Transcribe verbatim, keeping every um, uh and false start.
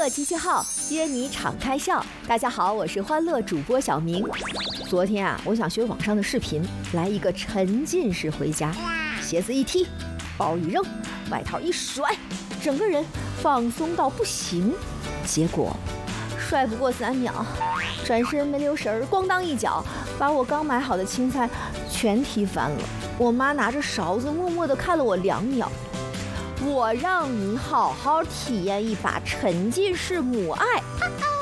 乐集结号，约你敞开笑。大家好，我是欢乐主播小明。昨天啊，我想学网上的视频，来一个沉浸式回家，鞋子一踢，包一扔，外套一甩，整个人放松到不行。结果帅不过三秒，转身没留神，咣当一脚把我刚买好的青菜全踢翻了。我妈拿着勺子默默地看了我两秒。我让你好好体验一把沉浸式母爱，